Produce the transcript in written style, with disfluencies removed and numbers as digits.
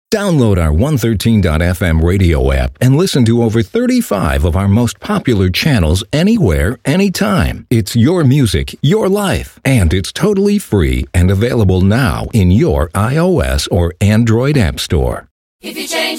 Download our 113.fm radio app and listen to over 35 of our most popular channels anywhere, anytime. It's your music, your life, and it's totally free and available now in your iOS or Android app store. If you change